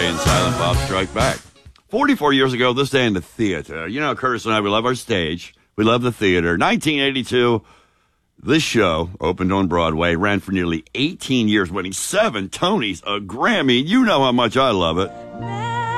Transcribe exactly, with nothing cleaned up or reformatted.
Jay and Silent Bob Strike Back. forty-four years ago, this day in the theater. You know, Curtis and I, we love our stage. We love the theater. nineteen eighty-two, this show opened on Broadway, ran for nearly eighteen years, winning seven Tonys, a Grammy. You know how much I love it.